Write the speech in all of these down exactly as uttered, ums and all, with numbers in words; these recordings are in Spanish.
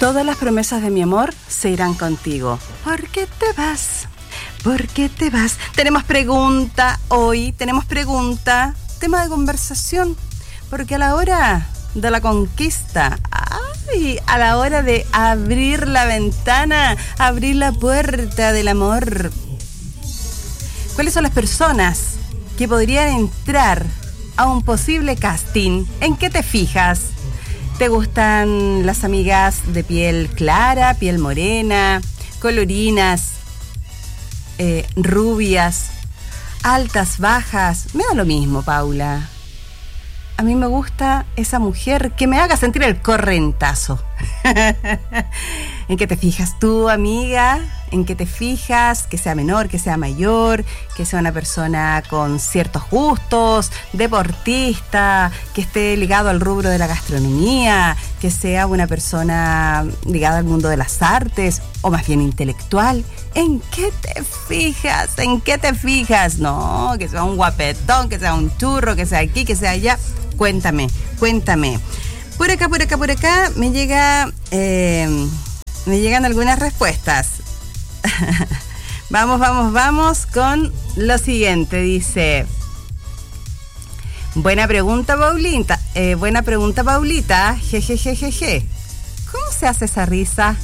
Todas las promesas de mi amor se irán contigo. ¿Por qué te vas? ¿Por qué te vas? Tenemos pregunta hoy, tenemos pregunta, tema de conversación, porque a la hora de la conquista, ay, a la hora de abrir la ventana, abrir la puerta del amor, ¿cuáles son las personas que podrían entrar a un posible casting? ¿En qué te fijas? ¿Te gustan las amigas de piel clara, piel morena, colorinas, eh, rubias, altas, bajas? Me da lo mismo, Paula. A mí me gusta esa mujer que me haga sentir el correntazo. ¿En qué te fijas tú, amiga? ¿En qué te fijas? Que sea menor, que sea mayor, que sea una persona con ciertos gustos, deportista, que esté ligado al rubro de la gastronomía, que sea una persona ligada al mundo de las artes, o más bien intelectual. ¿En qué te fijas? ¿En qué te fijas? No, que sea un guapetón, que sea un churro, que sea aquí, que sea allá. Cuéntame, cuéntame. Por acá, por acá, por acá me llega, eh, me llegan algunas respuestas. Vamos, vamos, vamos con lo siguiente. Dice: Buena pregunta, Paulita. Eh, buena pregunta, Paulita. Jejejejeje. ¿Cómo se hace esa risa?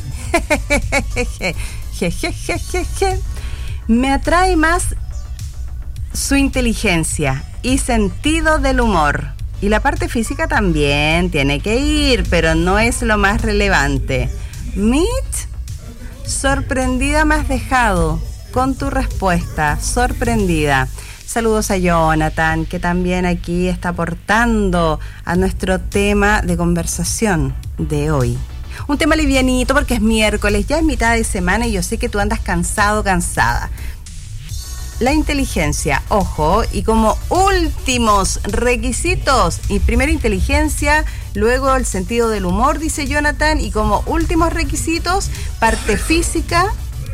Jejejejeje. Me atrae más su inteligencia y sentido del humor. Y la parte física también tiene que ir, pero no es lo más relevante. Meet, sorprendida me has dejado con tu respuesta, sorprendida. Saludos a Jonathan, que también aquí está aportando a nuestro tema de conversación de hoy. Un tema livianito porque es miércoles, ya es mitad de semana y yo sé que tú andas cansado, cansada. La inteligencia, ojo, y como últimos requisitos, y primero inteligencia, luego el sentido del humor, dice Jonathan, y como últimos requisitos, parte física,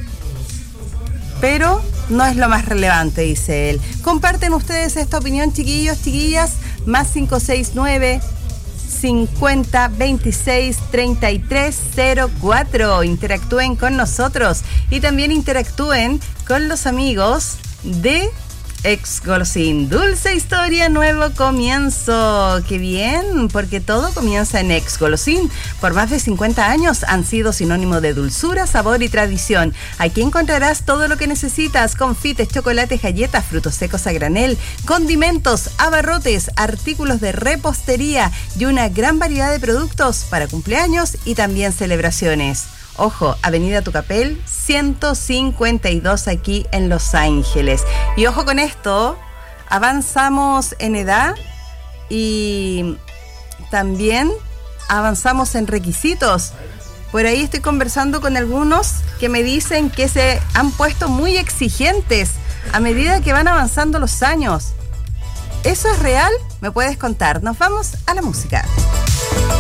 pero no es lo más relevante, dice él. Comparten ustedes esta opinión, chiquillos, chiquillas, más cinco seis nueve, cincuenta, veintiséis, treinta y tres, cero cuatro. Interactúen con nosotros y también interactúen con los amigos de Ex-Golosín. Dulce historia, nuevo comienzo. ¡Qué bien! Porque todo comienza en Ex-Golosín. Por más de cincuenta años han sido sinónimo de dulzura, sabor y tradición. Aquí encontrarás todo lo que necesitas: confites, chocolates, galletas, frutos secos a granel, condimentos, abarrotes, artículos de repostería y una gran variedad de productos para cumpleaños y también celebraciones. Ojo, Avenida Tucapel, ciento cincuenta y dos aquí en Los Ángeles. Y ojo con esto, avanzamos en edad y también avanzamos en requisitos. Por ahí estoy conversando con algunos que me dicen que se han puesto muy exigentes a medida que van avanzando los años. ¿Eso es real? ¿Me puedes contar? Nos vamos a la música.